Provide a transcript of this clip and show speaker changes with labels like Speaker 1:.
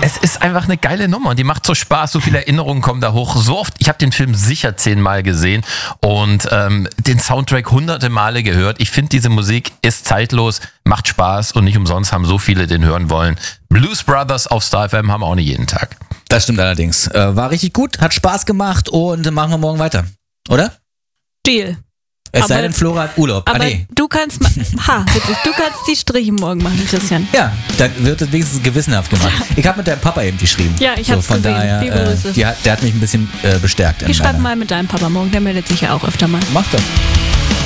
Speaker 1: Es ist einfach eine geile Nummer und die macht so Spaß, so viele Erinnerungen kommen da hoch. So oft, ich habe den Film sicher 10-mal gesehen und den Soundtrack hunderte Male gehört. Ich finde, diese Musik ist zeitlos, macht Spaß und nicht umsonst haben so viele den hören wollen. Blues Brothers auf Star FM haben wir auch nicht jeden Tag.
Speaker 2: Das stimmt allerdings. War richtig gut, hat Spaß gemacht und machen wir morgen weiter, oder?
Speaker 3: Deal.
Speaker 2: Es sei denn, Flora hat Urlaub.
Speaker 3: Aber du kannst die Striche morgen machen, Christian.
Speaker 2: Ja, da wird es wenigstens gewissenhaft gemacht. Ich habe mit deinem Papa eben geschrieben.
Speaker 3: Ja, ich hab's
Speaker 2: von
Speaker 3: gesehen.
Speaker 2: daher,
Speaker 3: Liebe Grüße.
Speaker 2: der hat mich ein bisschen bestärkt.
Speaker 3: Ich schreibe mal mit deinem Papa morgen, der meldet sich ja auch öfter mal.
Speaker 2: Mach das.